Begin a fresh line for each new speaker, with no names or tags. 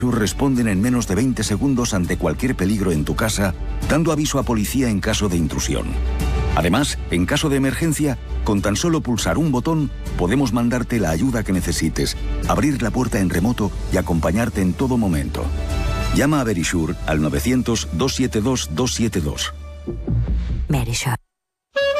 responden en menos de 20 segundos ante cualquier peligro en tu casa, dando aviso a policía en caso de intrusión. Además, en caso de emergencia, con tan solo pulsar un botón, podemos mandarte la ayuda que necesites, abrir la puerta en remoto y acompañarte en todo momento. Llama a Verisure al 900-272-272.
Verisure.